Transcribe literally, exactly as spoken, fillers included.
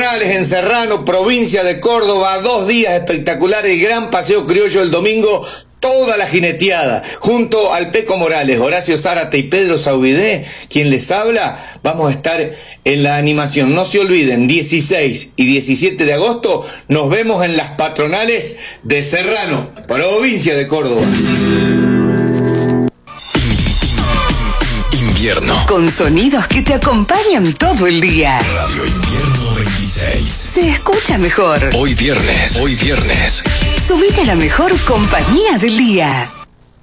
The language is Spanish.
Morales en Serrano, provincia de Córdoba, dos días espectaculares, el gran paseo criollo el domingo, toda la jineteada, junto al Peco Morales, Horacio Zárate y Pedro Saubidé, quien les habla, vamos a estar en la animación. No se olviden, dieciséis y diecisiete de agosto, nos vemos en las patronales de Serrano, provincia de Córdoba. Invierno. Con sonidos que te acompañan todo el día. Radio Invierno veintiséis. Se escucha mejor. Hoy viernes, hoy viernes. Subite a la mejor compañía del día.